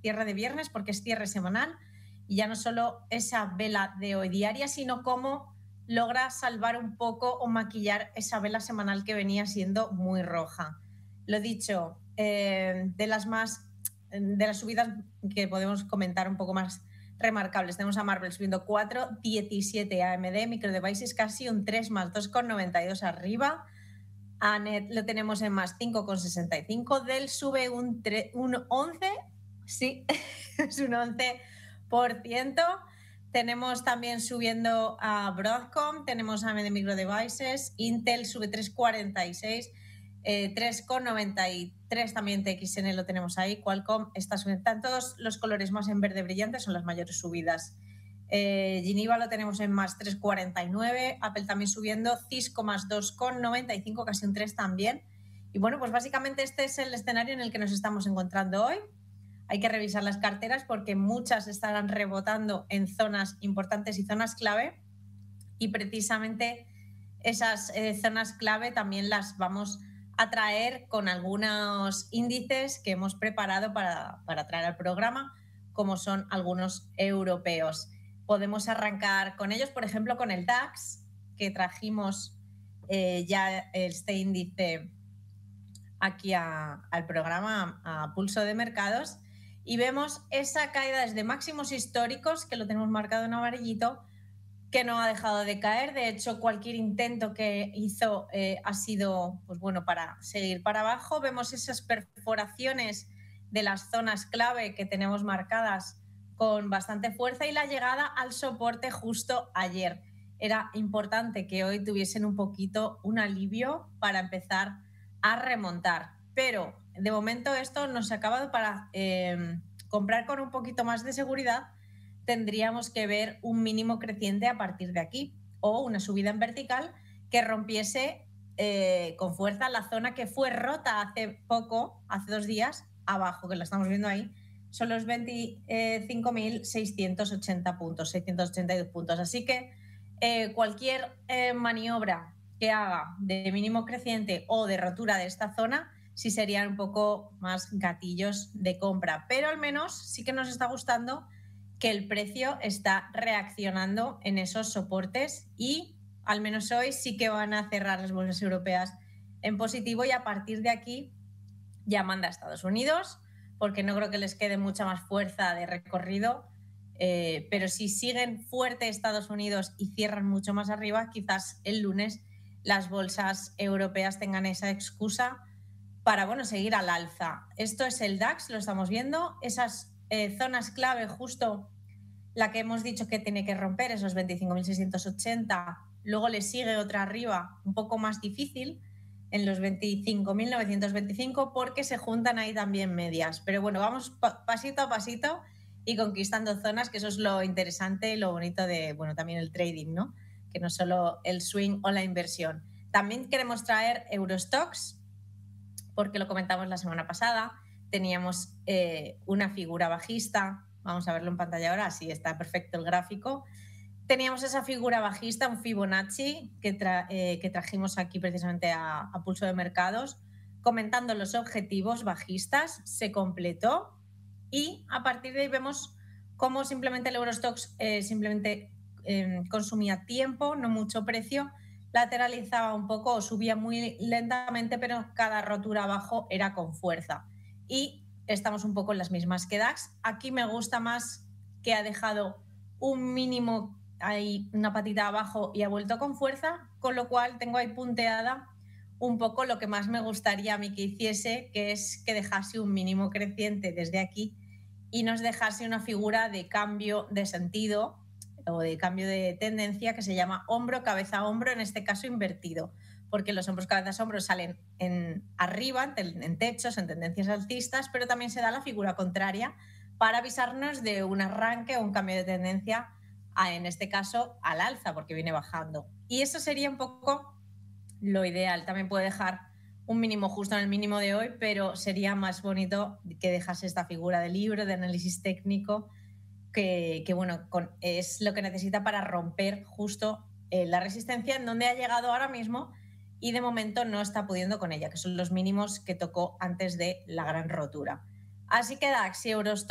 cierre de viernes porque es cierre semanal y ya no solo esa vela de hoy diaria, sino cómo logra salvar un poco o maquillar esa vela semanal que venía siendo muy roja. Lo dicho, de las subidas que podemos comentar un poco más remarcables, tenemos a Marvell subiendo 4,17, AMD Micro Devices casi un 3 más 2,92 arriba, ANET lo tenemos en más 5,65, Dell sube un 11, sí, es un 11%. Tenemos también subiendo a Broadcom, tenemos a AMD Micro Devices, Intel sube 3,46, 3,93 también TXN lo tenemos ahí, Qualcomm está subiendo, están todos los colores más en verde brillante, son las mayores subidas. Geneva lo tenemos en más 3,49, Apple también subiendo, Cisco más 2,95, casi un 3 también. Y bueno, pues básicamente este es el escenario en el que nos estamos encontrando hoy. Hay que revisar las carteras porque muchas estarán rebotando en zonas importantes y zonas clave, y precisamente esas zonas clave también las vamos a traer con algunos índices que hemos preparado para traer al programa, como son algunos europeos. Podemos arrancar con ellos, por ejemplo, con el DAX, que trajimos ya este índice aquí al programa, a Pulso de Mercados, y vemos esa caída desde máximos históricos, que lo tenemos marcado en amarillito, que no ha dejado de caer. De hecho, cualquier intento que hizo ha sido, pues bueno, para seguir para abajo. Vemos esas perforaciones de las zonas clave que tenemos marcadas con bastante fuerza y la llegada al soporte justo ayer. Era importante que hoy tuviesen un poquito un alivio para empezar a remontar. Pero de momento esto nos ha acabado. Para comprar con un poquito más de seguridad tendríamos que ver un mínimo creciente a partir de aquí o una subida en vertical que rompiese con fuerza la zona que fue rota hace poco, hace 2 días, abajo, que la estamos viendo ahí, son los 25.680 puntos, 682 puntos. Así que cualquier maniobra que haga de mínimo creciente o de rotura de esta zona sí serían un poco más gatillos de compra, pero al menos sí que nos está gustando que el precio está reaccionando en esos soportes y al menos hoy sí que van a cerrar las bolsas europeas en positivo, y a partir de aquí ya manda a Estados Unidos, porque no creo que les quede mucha más fuerza de recorrido, pero si siguen fuerte Estados Unidos y cierran mucho más arriba, quizás el lunes las bolsas europeas tengan esa excusa para, bueno, seguir al alza. Esto es el DAX, lo estamos viendo, esas zonas clave, justo la que hemos dicho que tiene que romper, esos 25.680, luego le sigue otra arriba un poco más difícil en los 25.925 porque se juntan ahí también medias, pero bueno, vamos pasito a pasito y conquistando zonas, que eso es lo interesante y lo bonito de, bueno, también el trading, ¿no? Que no solo el swing o la inversión. También queremos traer Eurostoxx porque lo comentamos la semana pasada, teníamos una figura bajista. Vamos a verlo en pantalla ahora, así está perfecto el gráfico. Teníamos esa figura bajista, un Fibonacci, que trajimos aquí precisamente a Pulso de Mercados, comentando los objetivos bajistas, se completó y a partir de ahí vemos cómo simplemente el Eurostoxx consumía tiempo, no mucho precio, lateralizaba un poco o subía muy lentamente, pero cada rotura abajo era con fuerza. Y estamos un poco en las mismas que DAX. Aquí me gusta más que ha dejado un mínimo ahí, una patita abajo, y ha vuelto con fuerza, con lo cual tengo ahí punteada un poco lo que más me gustaría a mí que hiciese, que es que dejase un mínimo creciente desde aquí y nos dejase una figura de cambio de sentido o de cambio de tendencia que se llama hombro, cabeza, hombro, en este caso invertido, porque los hombros, cabezas, hombros salen arriba, en techos, en tendencias alcistas, pero también se da la figura contraria para avisarnos de un arranque o un cambio de tendencia, en este caso al alza, porque viene bajando. Y eso sería un poco lo ideal. También puede dejar un mínimo justo en el mínimo de hoy, pero sería más bonito que dejase esta figura de libro, de análisis técnico, que bueno, es lo que necesita para romper justo la resistencia en donde ha llegado ahora mismo y de momento no está pudiendo con ella, que son los mínimos que tocó antes de la gran rotura. Así que DAX y Eurostoxx